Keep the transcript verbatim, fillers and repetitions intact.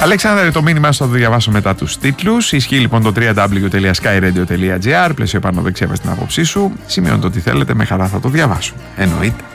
Αλέξανδρε, το μήνυμα στο διαβάσω μετά τους τίτλους. Ισχύει λοιπόν το double-u double-u double-u τελεία skyradio τελεία gr. Πλαίσιο επάνω δεξιά με στην άποψή σου. Σημειώνω το τι θέλετε, με χαρά θα το διαβάσω. Εννοείται.